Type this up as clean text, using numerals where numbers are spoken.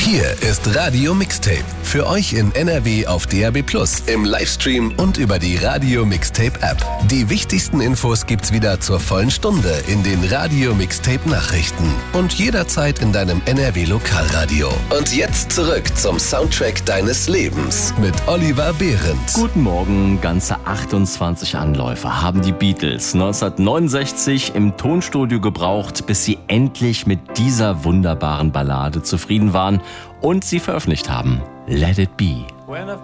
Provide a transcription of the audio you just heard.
Hier ist Radio Mixtape. Für euch in NRW auf DAB+, im Livestream und über die Radio Mixtape App. Die wichtigsten Infos gibt's wieder zur vollen Stunde in den Radio Mixtape Nachrichten und jederzeit in deinem NRW Lokalradio. Und jetzt zurück zum Soundtrack deines Lebens mit Oliver Behrens. Guten Morgen. Ganze 28 Anläufe haben die Beatles 1969 im Tonstudio gebraucht, bis sie endlich mit dieser wunderbaren Ballade zufrieden waren und sie veröffentlicht haben. Let It Be.